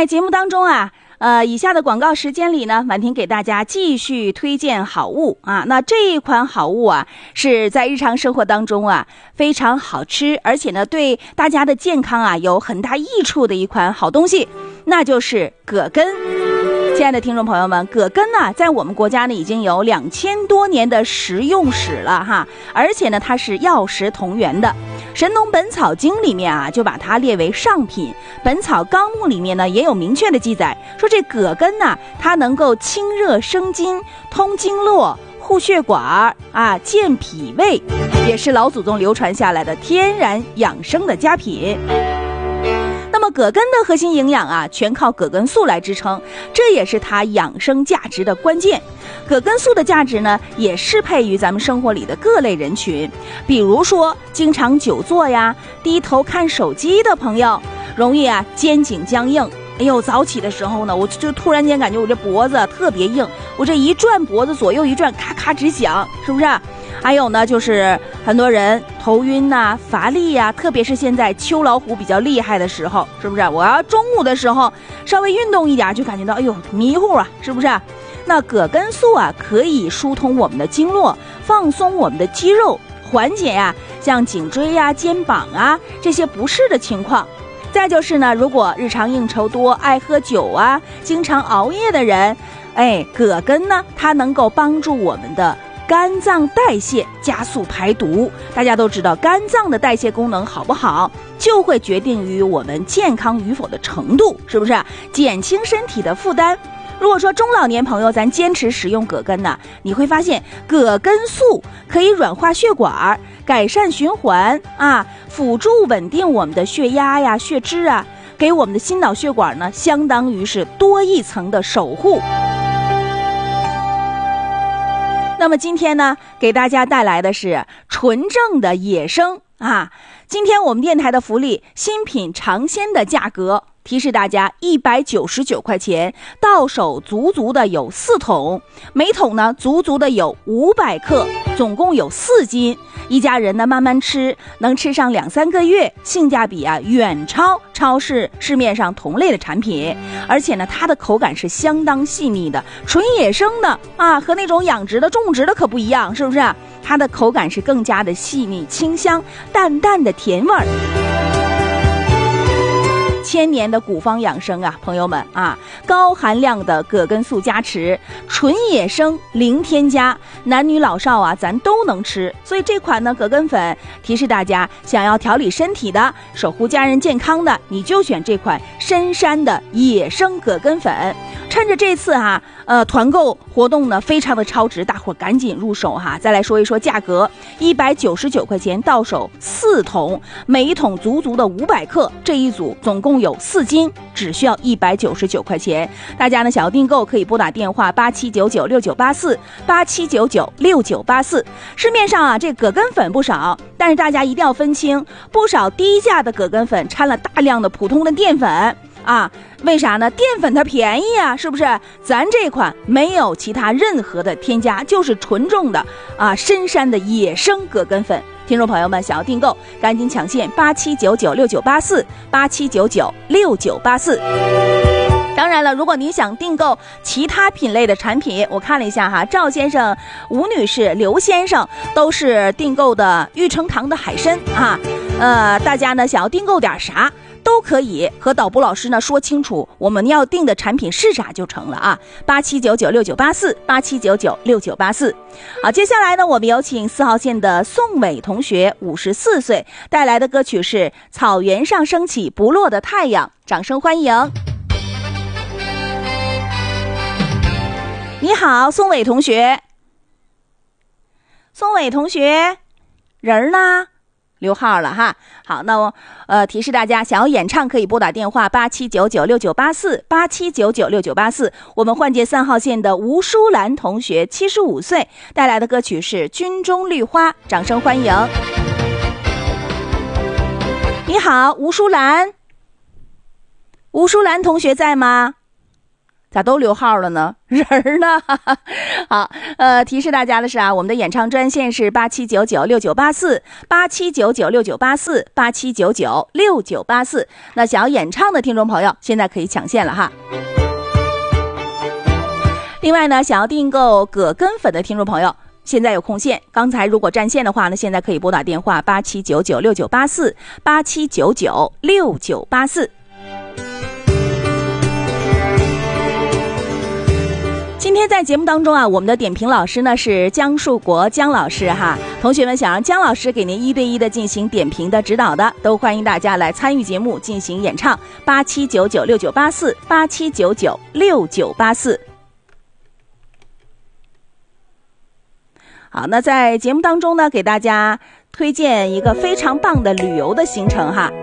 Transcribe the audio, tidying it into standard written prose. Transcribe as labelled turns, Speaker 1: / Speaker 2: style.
Speaker 1: 在节目当中啊，以下的广告时间里呢，婉婷给大家继续推荐好物啊。那这一款好物啊，是在日常生活当中啊非常好吃，而且呢对大家的健康啊有很大益处的一款好东西，那就是葛根。亲爱的听众朋友们，葛根呢，在我们国家呢已经有2000多年的食用史了哈，而且呢它是药食同源的。《神农本草经》里面啊就把它列为上品，《本草纲目》里面呢也有明确的记载，说这葛根呢，它能够清热生津、通经络、护血管啊、健脾胃，也是老祖宗流传下来的天然养生的佳品。那么葛根的核心营养啊，全靠葛根素来支撑，这也是它养生价值的关键。葛根素的价值呢，也适配于咱们生活里的各类人群，比如说经常久坐呀、低头看手机的朋友，容易啊肩颈僵硬。哎呦，早起的时候呢，我就突然间感觉我这脖子特别硬，我这一转脖子左右一转，咔咔直响，是不是？还有呢，就是很多人头晕呐、乏力呀，特别是现在秋老虎比较厉害的时候，是不是？我要中午的时候稍微运动一点，就感觉到哎呦迷糊啊，是不是？那葛根素啊，可以疏通我们的经络，放松我们的肌肉，缓解呀像颈椎呀、肩膀啊这些不适的情况。再就是呢，如果日常应酬多、爱喝酒啊、经常熬夜的人，葛根呢，它能够帮助我们的肝脏代谢，加速排毒。大家都知道，肝脏的代谢功能好不好，就会决定于我们健康与否的程度，是不是？减轻身体的负担。如果说中老年朋友咱坚持使用葛根呢，你会发现葛根素可以软化血管，改善循环啊，辅助稳定我们的血压呀、血脂啊，给我们的心脑血管呢，相当于是多一层的守护。那么今天呢，给大家带来的是纯正的野生啊。今天我们电台的福利，新品尝鲜的价格，提示大家199块钱，到手足足的有4桶，每桶呢足足的有500克，总共有4斤，一家人呢慢慢吃，能吃上2-3个月，性价比啊远超超市市面上同类的产品，而且呢它的口感是相当细腻的，纯野生的啊，和那种养殖的种植的可不一样，是不是？它的口感是更加的细腻清香，淡淡的甜味儿。1000年的古方养生啊，朋友们啊，高含量的葛根素加持，纯野生零添加，男女老少啊咱都能吃。所以这款呢葛根粉，提示大家想要调理身体的，守护家人健康的，你就选这款深山的野生葛根粉。趁着这次团购活动呢非常的超值，大伙赶紧入手哈。再来说一说价格，199块钱到手4桶，每一桶足足的500克，这一组总共有4斤，只需要199块钱。大家呢想要订购可以拨打电话87996984，87996984。市面上啊这葛根粉不少，但是大家一定要分清，不少低价的葛根粉掺了大量的普通的淀粉啊，为啥呢？淀粉它便宜啊，是不是？咱这款没有其他任何的添加，就是纯种的啊深山的野生葛根粉。听众朋友们想要订购，赶紧抢线87996984，87996984。当然了，如果您想订购其他品类的产品，我看了一下哈，赵先生、吴女士、刘先生都是订购的玉成堂的海参啊。大家呢想要订购点啥，都可以和导播老师呢说清楚我们要订的产品是啥就成了啊。87996984，87996984。好，接下来呢，我们有请4号线的宋伟同学，54岁，带来的歌曲是《草原上升起不落的太阳》，掌声欢迎。你好，宋伟同学。宋伟同学，人呢？留号了哈。好，那我提示大家，想要演唱可以拨打电话87996984，87996984。我们换接3号线的吴淑兰同学，75岁，带来的歌曲是《军中绿花》，掌声欢迎。你好，吴淑兰。吴淑兰同学在吗？ 咋都留号了呢？人儿呢？好，提示大家的是啊，我们的演唱专线是87996984，87996984，87996984。那想要演唱的听众朋友，现在可以抢线了哈。另外呢，想要订购葛根粉的听众朋友，现在有空线。刚才如果占线的话呢，现在可以拨打电话87996984，87996984。今天在节目当中啊，我们的点评老师呢是姜树国姜老师哈。同学们想让姜老师给您1对1的进行点评的指导的，都欢迎大家来参与节目进行演唱，87996984，87996984。好，那在节目当中呢，给大家推荐一个非常棒的旅游的行程哈。